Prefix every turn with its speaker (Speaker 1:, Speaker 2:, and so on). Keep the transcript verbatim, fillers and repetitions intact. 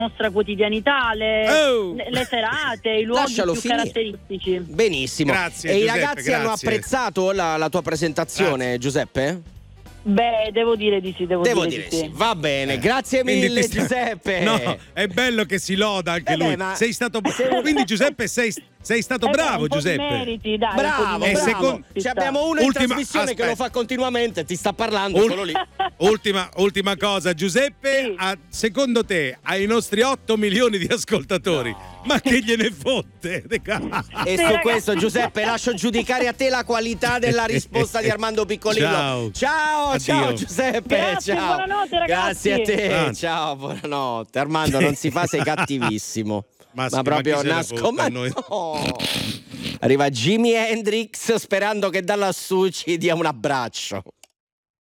Speaker 1: nostra quotidianità, le,
Speaker 2: Oh!
Speaker 1: le, le serate, i luoghi
Speaker 2: Lascialo
Speaker 1: più
Speaker 2: finire.
Speaker 1: caratteristici.
Speaker 2: Benissimo.
Speaker 3: Grazie,
Speaker 2: e i
Speaker 3: Giuseppe,
Speaker 2: ragazzi hanno
Speaker 3: grazie.
Speaker 2: apprezzato la, la tua presentazione,
Speaker 3: Grazie.
Speaker 2: Giuseppe?
Speaker 1: Beh, devo dire di sì, devo,
Speaker 2: Devo
Speaker 1: dire,
Speaker 2: dire
Speaker 1: di
Speaker 2: sì.
Speaker 1: sì.
Speaker 2: Va bene,
Speaker 3: Eh,
Speaker 2: grazie
Speaker 3: quindi
Speaker 2: mille
Speaker 3: ti sta-
Speaker 2: Giuseppe.
Speaker 3: No, è bello che si loda anche
Speaker 2: Eh beh,
Speaker 3: lui.
Speaker 2: ma-
Speaker 3: Sei stato
Speaker 2: Se-
Speaker 3: quindi Giuseppe sei, sei stato
Speaker 1: Eh beh,
Speaker 3: bravo,
Speaker 1: un po' di
Speaker 3: Giuseppe.
Speaker 1: meriti, dai,
Speaker 2: Bravo,
Speaker 1: un po'
Speaker 3: E
Speaker 1: di
Speaker 2: bravo.
Speaker 3: secondo-
Speaker 1: ci
Speaker 2: Ci
Speaker 1: sta.
Speaker 2: abbiamo uno in
Speaker 3: Ultima-
Speaker 2: trasmissione che
Speaker 3: aspetta.
Speaker 2: lo fa continuamente, ti sta parlando
Speaker 3: Ul-
Speaker 2: solo lì.
Speaker 3: Ultima, ultima cosa, Giuseppe,
Speaker 1: Sì.
Speaker 3: a- secondo te, ai nostri otto milioni di ascoltatori, ma che gliene fotte?
Speaker 2: E
Speaker 1: Sì,
Speaker 2: su
Speaker 1: ragazzi.
Speaker 2: questo, Giuseppe, lascio giudicare a te la qualità della risposta di Armando Piccolino.
Speaker 3: Ciao.
Speaker 2: ciao,
Speaker 3: Addio.
Speaker 2: ciao Giuseppe.
Speaker 1: Grazie,
Speaker 2: ciao.
Speaker 1: buonanotte, ragazzi.
Speaker 2: Grazie a te.
Speaker 3: Ah.
Speaker 2: Ciao, buonanotte. Armando, non si fa, sei cattivissimo.
Speaker 3: Ma sì,
Speaker 2: Ma proprio
Speaker 3: ma chi se la
Speaker 2: nasco.
Speaker 3: fotte
Speaker 2: Ma
Speaker 3: a noi?
Speaker 2: no. Arriva Jimi Hendrix sperando che da lassù ci dia un abbraccio.